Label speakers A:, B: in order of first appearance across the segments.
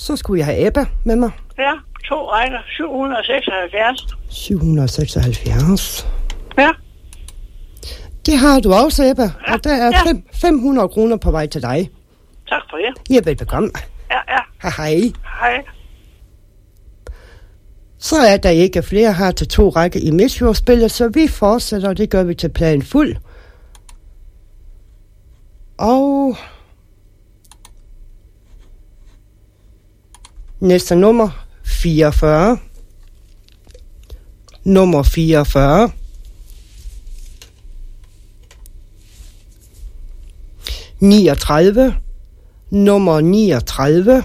A: Så skulle jeg have Ebba med mig.
B: Ja, 2 rækker, 776.
A: 776.
B: Ja.
A: Det har du også, Ebba.
B: Ja.
A: Og der er 500 kroner på vej til dig.
B: Tak for det.
A: Ja, velbekomme.
B: Ja.
A: Hej.
B: Hej.
A: Så er der ikke flere her til 2 rækker i Midtjyllandsspillet, så vi fortsætter, og det gør vi til plan fuld. Og næste nummer 44. Nummer 44. Nummer 39.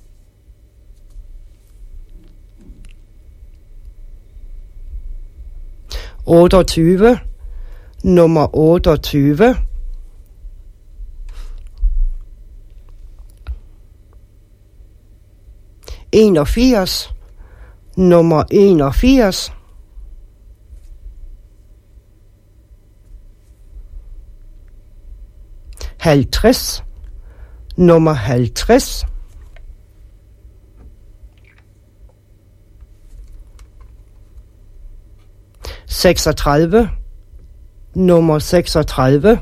A: 28. Nummer 28. 81. Nummer 81. 50. Nummer 50. 36. Nummer 36.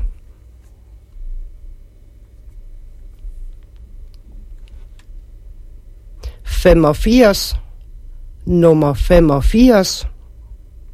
A: 85. Nummer 85.